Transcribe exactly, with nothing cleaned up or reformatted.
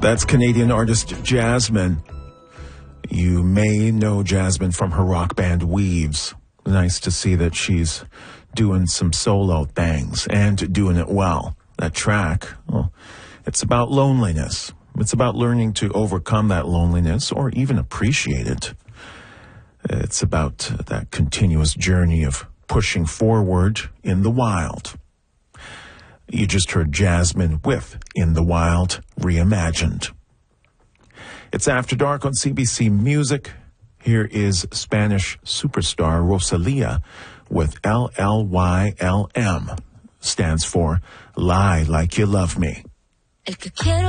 That's Canadian artist Jasmine. You may know Jasmine from her rock band Weaves. Nice to see that she's doing some solo things and doing it well. That track, well, it's about loneliness. It's about learning to overcome that loneliness or even appreciate it. It's about that continuous journey of pushing forward in the wild. You just heard Jasmine with In the Wild Reimagined. It's After Dark on C B C Music. Here is Spanish superstar Rosalia with L L Y L M. Stands for Lie Like You Love Me. El que quiero